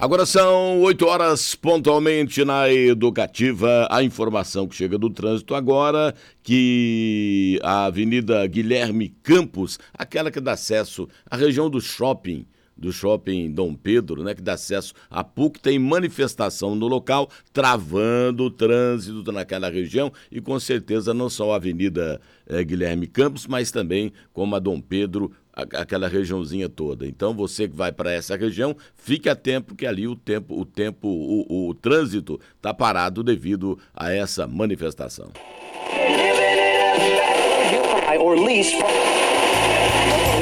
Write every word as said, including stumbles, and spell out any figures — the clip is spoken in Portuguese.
Agora são oito horas pontualmente na Educativa. A informação que chega do trânsito agora, que a Avenida Guilherme Campos, aquela que dá acesso à região do shopping, do shopping Dom Pedro, né, que dá acesso à P U C, tem manifestação no local, travando o trânsito naquela região e com certeza não só a Avenida eh, Guilherme Campos, mas também como a Dom Pedro, aquela regiãozinha toda. Então você que vai para essa região, fique a tempo que ali o tempo, o tempo, o, o, o trânsito está parado devido a essa manifestação.